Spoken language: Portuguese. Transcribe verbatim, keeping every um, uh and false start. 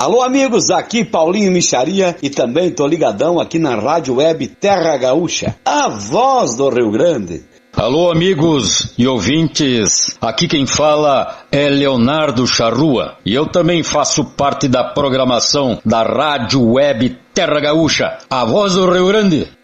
Alô amigos, aqui Paulinho Micharia e também tô ligadão aqui na Rádio Web Terra Gaúcha, a voz do Rio Grande. Alô amigos e ouvintes, aqui quem fala é Leonardo Charrua e eu também faço parte da programação da Rádio Web Terra Gaúcha, a voz do Rio Grande.